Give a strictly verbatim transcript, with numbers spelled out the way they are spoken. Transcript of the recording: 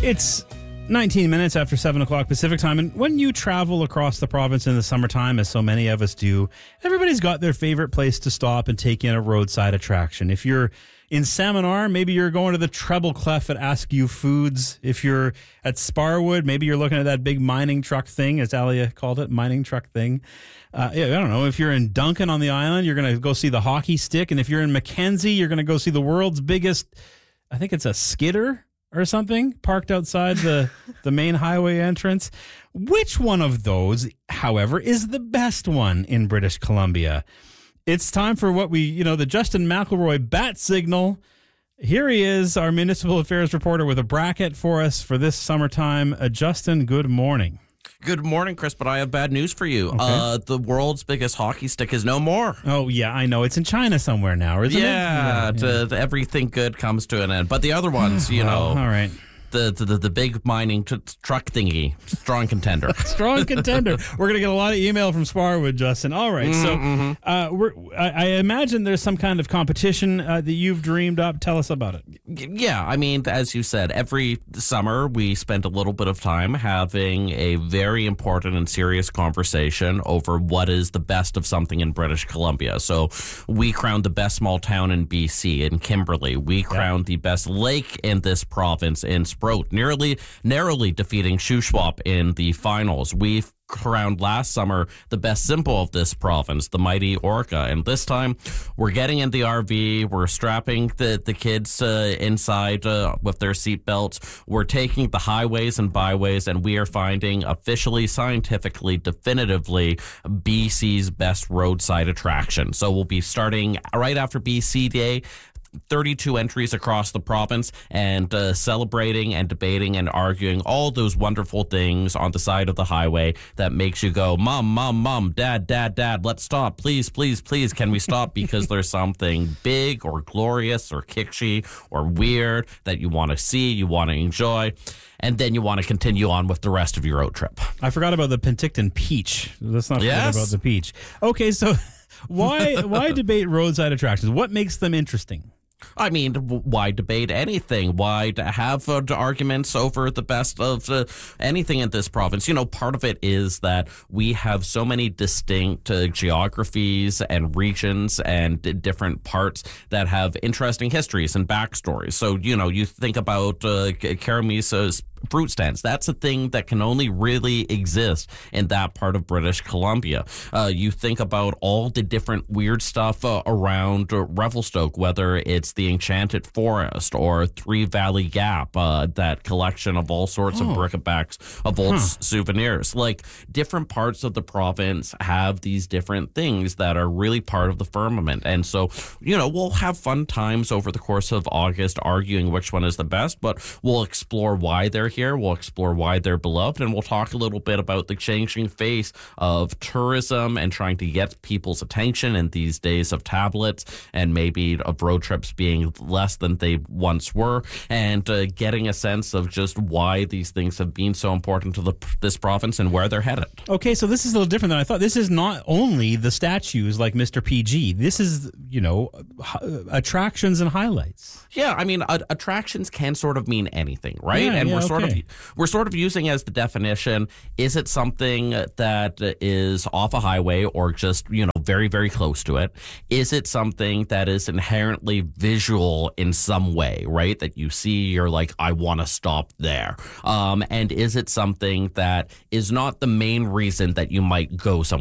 It's nineteen minutes after seven o'clock Pacific time, and when you travel across the province in the summertime, as so many of us do, everybody's got their favorite place to stop and take in a roadside attraction. If you're in Salmonar, maybe you're going to the Treble Clef at Askew Foods. If you're at Sparwood, maybe you're looking at that big mining truck thing, as Alia called it, mining truck thing. Uh, yeah, I don't know. If you're in Duncan on the island, you're going to go see the hockey stick. And if you're in Mackenzie, you're going to go see the world's biggest, I think it's a skidder or something, parked outside the, the main highway entrance. Which one of those, however, is the best one in British Columbia? It's time for what we, you know, the Justin McElroy bat signal. Here he is, our municipal affairs reporter with a bracket for us for this summertime. Uh, Justin, good morning. Good morning, Chris, but I have bad news for you. Okay. Uh, the world's biggest hockey stick is no more. Oh, yeah, I know. It's in China somewhere now, isn't yeah, it? Yeah, yeah. Everything good comes to an end. But the other ones, you well, know. All right. The, the the big mining t- truck thingy, strong contender. Strong contender. We're going to get a lot of email from Sparwood, Justin. All right. Mm-hmm. So uh, we're, I, I imagine there's some kind of competition uh, that you've dreamed up. Tell us about it. Yeah. I mean, as you said, every summer we spend a little bit of time having a very important and serious conversation over what is the best of something in British Columbia. So we crowned the best small town in B C, in Kimberley. We crowned yeah. the best lake in this province in Sprout, nearly narrowly defeating Shuswap in the finals. We've crowned last summer the best symbol of this province, the mighty Orca. And this time, we're getting in the R V, we're strapping the, the kids uh, inside uh, with their seatbelts, we're taking the highways and byways, and we are finding officially, scientifically, definitively B C's best roadside attraction. So we'll be starting right after B C Day, thirty-two entries across the province, and uh, celebrating and debating and arguing all those wonderful things on the side of the highway that makes you go, Mom, Mom, Mom, Dad, Dad, Dad, let's stop. Please, please, please, can we stop? Because there's something big or glorious or kitschy or weird that you want to see, you want to enjoy, and then you want to continue on with the rest of your road trip. I forgot about the Penticton Peach. Let's not forget yes. about the peach. Okay, so why why debate roadside attractions? What makes them interesting? I mean, why debate anything? Why have uh, arguments over the best of uh, anything in this province? You know, part of it is that we have so many distinct uh, geographies and regions and d- different parts that have interesting histories and backstories. So, you know, you think about uh, Karamisa's fruit stands. That's a thing that can only really exist in that part of British Columbia. Uh, you think about all the different weird stuff uh, around uh, Revelstoke, whether it's the Enchanted Forest or Three Valley Gap, uh, that collection of all sorts oh. of bric-a-bracs of old huh. s- souvenirs. Like, different parts of the province have these different things that are really part of the firmament. And so, you know, we'll have fun times over the course of August arguing which one is the best, but we'll explore why they're here. We'll explore why they're beloved, and we'll talk a little bit about the changing face of tourism and trying to get people's attention in these days of tablets and maybe of road trips being less than they once were, and uh, getting a sense of just why these things have been so important to the, this province and where they're headed. Okay, so this is a little different than I thought. This is not only the statues like Mister P G. This is, you know, attractions and highlights. Yeah, I mean, uh, attractions can sort of mean anything, right? Yeah, and yeah, we're sort okay. of we're sort of using as the definition, is it something that is off a highway or just, you know, very, very close to it? Is it something that is inherently visual in some way, right? That you see, you're like, I want to stop there. Um, and is it something that is not the main reason that you might go somewhere?